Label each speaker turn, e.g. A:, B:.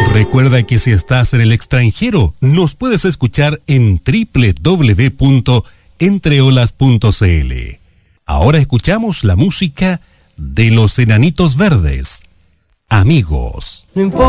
A: Recuerda que si estás en el extranjero, nos puedes escuchar en www.entreolas.cl. Ahora escuchamos la música de los Enanitos Verdes. Amigos.
B: No importa.